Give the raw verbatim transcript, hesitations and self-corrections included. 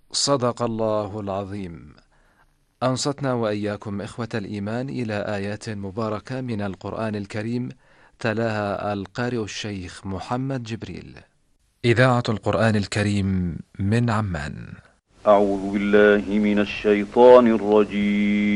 صدق الله العظيم. أنصتنا وإياكم إخوة الإيمان إلى آيات مباركة من القرآن الكريم، تلاها القارئ الشيخ محمد جبريل. إذاعة القرآن الكريم من عمان. أعوذ بالله من الشيطان الرجيم